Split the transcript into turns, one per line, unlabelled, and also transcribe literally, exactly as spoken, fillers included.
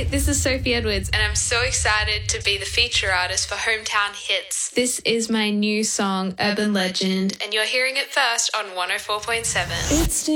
Hi, this is Sophie Edwards, and I'm so excited to be the feature artist for Hometown Hits. This is my new song, Urban Legend, and you're hearing it first on one oh four point seven.
It's